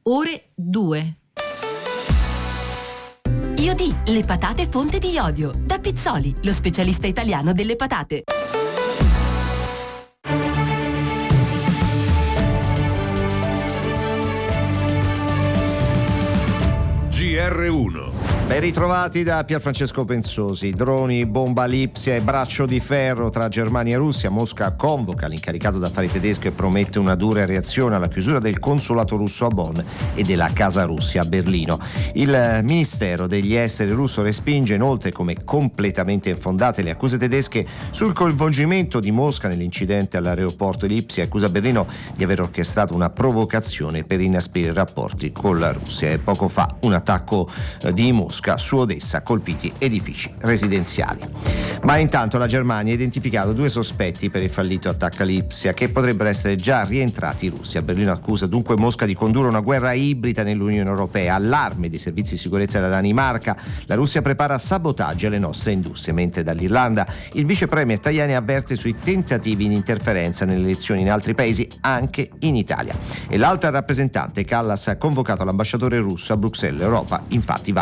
ore 2. Iodi, le patate fonte di iodio. Da Pizzoli, lo specialista italiano delle patate. GR1. Ben ritrovati da Pierfrancesco Pensosi. Droni, bomba Lipsia e braccio di ferro tra Germania e Russia. Mosca convoca l'incaricato d'affari tedesco e promette una dura reazione alla chiusura del consolato russo a Bonn e della Casa Russia a Berlino. Il Ministero degli Esteri russo respinge inoltre come completamente infondate le accuse tedesche sul coinvolgimento di Mosca nell'incidente all'aeroporto di Lipsia e accusa Berlino di aver orchestrato una provocazione per inasprire i rapporti con la Russia. E poco fa un attacco di Mosca su Odessa, colpiti edifici residenziali. Ma intanto la Germania ha identificato 2 sospetti per il fallito attacco a Lipsia che potrebbero essere già rientrati in Russia. Berlino accusa dunque Mosca di condurre una guerra ibrida nell'Unione Europea. Allarme dei servizi di sicurezza della Danimarca. La Russia prepara sabotaggi alle nostre industrie, mentre dall'Irlanda il vice premier Tajani avverte sui tentativi di interferenza nelle elezioni in altri paesi, anche in Italia. E l'alta rappresentante Callas ha convocato l'ambasciatore russo a Bruxelles. L'Europa infatti va